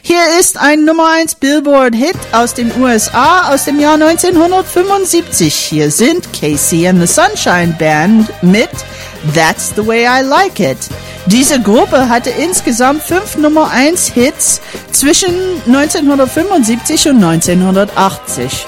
Hier ist ein Nummer 1 Billboard-Hit aus den USA aus dem Jahr 1975. Hier sind Casey and the Sunshine Band mit That's the Way I Like It. Diese Gruppe hatte insgesamt 5 Nummer 1 Hits zwischen 1975 und 1980.